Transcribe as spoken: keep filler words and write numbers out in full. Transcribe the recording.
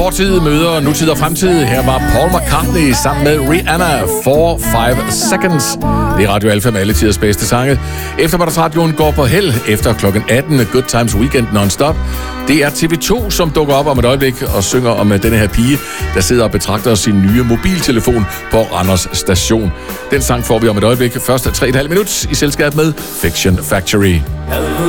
Fortid møder nutid og fremtid. Her var Paul McCartney sammen med Rihanna, four five seconds. Det er Radio Alfa med alle tiders bedste sange. Eftermiddagsradioen går på held efter klokken atten. Good Times Weekend non-stop. Det er T V to, som dukker op om et øjeblik og synger om denne her pige, der sidder og betragter sin nye mobiltelefon på Randers station. Den sang får vi om et øjeblik. Først tre komma fem minut i selskab med Fiction Factory.